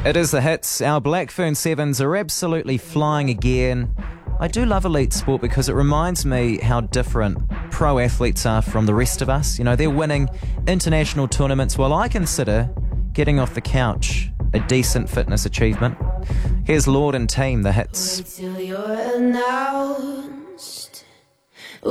It is the hits. Our Blackfern Sevens are absolutely flying again. I do love elite sport because it reminds me how different pro athletes are from the rest of us. You know, they're winning international tournaments while I consider getting off the couch a decent fitness achievement. Here's Lord and Team, the hits. Wait till you're announced.